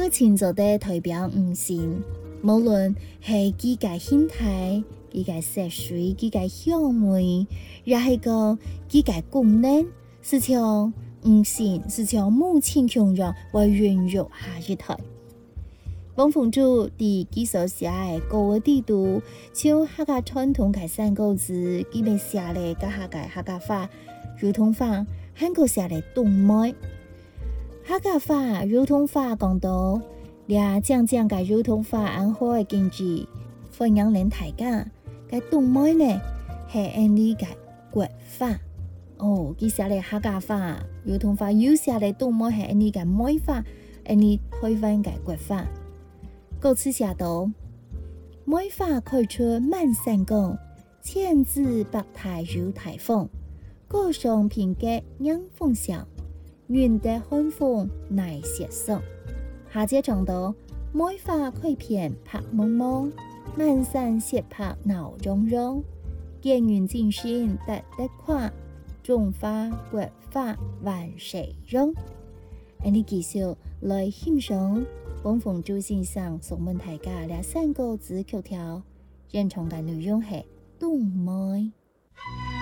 个清楚地代表五行，无论是佢嘅形态、佢嘅色水、佢嘅香味，也係講佢嘅功能，是從五行，是從母親強弱為孕育下一代。王鳳珠伫佢所寫嘅古嘅地圖，像客家傳統嘅三個字，佢咪寫嚟甲客家話、普通話，韓國寫嚟動妹。客家話、普通話講到，倆講嘅普通話按好嘅經濟，分享嚟大家。嘅動妹呢，係按呢嘅國話。哦，佢寫嚟客家話、普通話，又寫嚟動妹係按呢嘅妹話，按呢台灣嘅國話。歌詞寫到，妹話開出滿山光，千姿百態如台風，歌聲平吉讓風響，願得寒風乃雪送。下節唱到，妹話開片拍蒙蒙，滿山雪拍鬧融融，見雲盡心得得看，種花國花萬世榮。你繼續來欣賞王鳳珠先生送問大家倆三個字曲調，演唱嘅內容係動妹。